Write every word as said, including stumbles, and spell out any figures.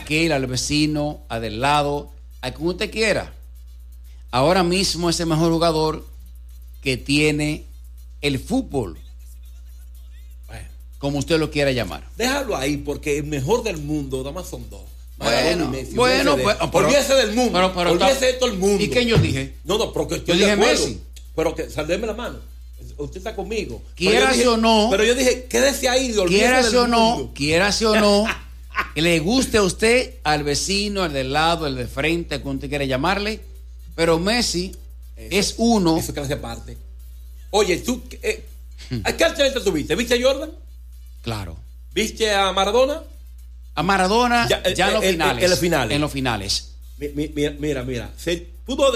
aquel, al vecino, al del lado, a quien usted quiera. Ahora mismo es el mejor jugador que tiene el fútbol, bueno, como usted lo quiera llamar. Déjalo ahí, porque el mejor del mundo, nada más son dos. Bueno, bueno, pues, olvídese del mundo, pero, pero, olvídese de todo el mundo. ¿Y quién yo dije? No, no, pero que yo dije Messi. Pero que saldeme la mano. Usted está conmigo. Quieras o no. Pero yo dije, quédese ahí. Quieras o no, quieras o no, que le guste a usted, al vecino, al del lado, al de frente, como usted quiera llamarle. Pero Messi eso, es uno. Eso que hace parte. Oye, tú, eh, ¿a qué atleta tuviste? ¿Viste a Jordan? Claro. ¿Viste a Maradona? A Maradona ya, ya en los el, finales. En los finales. En los finales. Mira, mira, mira. Se pudo